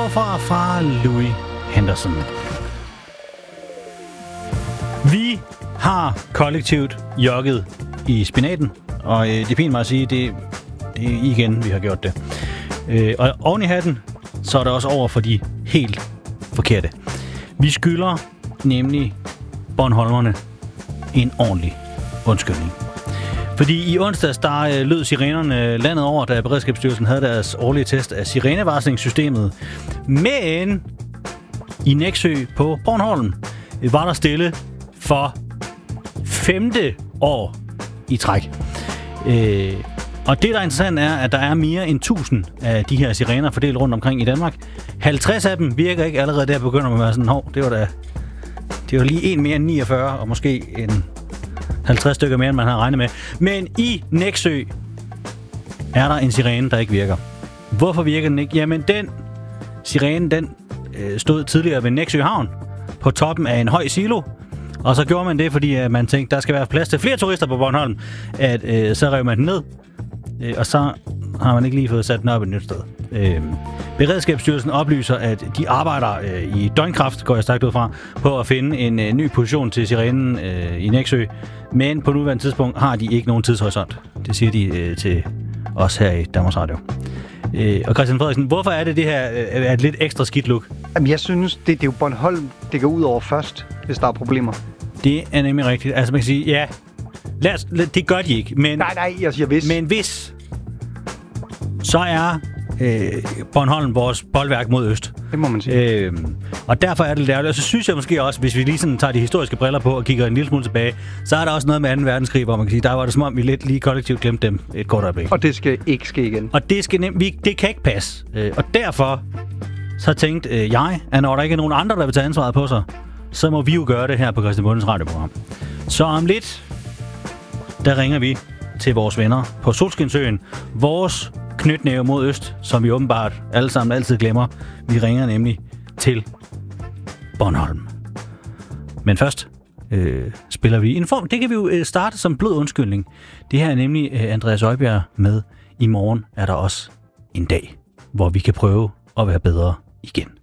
fra Louis Henderson. Vi har kollektivt jogget i spinaten, og det er fint mig at sige, det er igen, vi har gjort det. Og oven i hatten, så er der også over for de helt forkerte. Vi skylder nemlig bornholmerne en ordentlig undskyldning. Fordi i onsdags, der lød sirenerne landet over, da Beredskabsstyrelsen havde deres årlige test af sirenevarslingssystemet. Men i Nexø på Bornholm var der stille for 5. år i træk. Og det, der er interessant, er, at der er mere end 1000 af de her sirener fordelt rundt omkring i Danmark. 50 af dem virker ikke. Allerede der begynder man at være sådan, det var lige en mere end 49, og måske en 50 stykker mere, end man har regnet med. Men i Nexø er der en sirene, der ikke virker. Hvorfor virker den ikke? Jamen, den sirene, den stod tidligere ved Nexø Havn på toppen af en høj silo. Og så gjorde man det, fordi man tænkte, der skal være plads til flere turister på Bornholm, at så rev man den ned. Og så har man ikke lige fået sat den op et nyt sted. Beredskabsstyrelsen oplyser, at de arbejder i døgnkraft, går jeg stærkt ud fra, på at finde en ny position til sirenen i Nexø. Men på nuværende tidspunkt har de ikke nogen tidshorisont. Det siger de til os her i Danmarks Radio. Og Christian Frederiksen, hvorfor er det her er et lidt ekstra skidt look? Jamen, jeg synes, det er jo Bornholm, det går ud over først, hvis der er problemer. Det er nemlig rigtigt. Altså, man kan sige, ja, det gør de ikke. Men, nej, jeg siger hvis. Men hvis, så er Bornholm vores boldværk mod øst. Det må man sige. Og derfor er det lidt ærgerligt. Og så synes jeg måske også, hvis vi lige sådan tager de historiske briller på og kigger en lille smule tilbage, så er der også noget med 2. verdenskrig, hvor man kan sige, der var det som om, vi lidt lige kollektivt glemte dem et kort øjeblik. Og det skal ikke ske igen. Og det kan ikke passe. Og derfor så tænkte jeg, at når der ikke er nogen andre, der vil tage ansvaret på sig, så må vi jo gøre det her på Christian Bundens radioprogram. Så om lidt, der ringer vi til vores venner på Solskinsøen. Vores knytnæve mod øst, som vi åbenbart alle sammen altid glemmer. Vi ringer nemlig til Bornholm. Men først spiller vi en form. Det kan vi jo starte som blød undskyldning. Det her er nemlig Andreas Øjbjerg med. I morgen er der også en dag, hvor vi kan prøve at være bedre igen.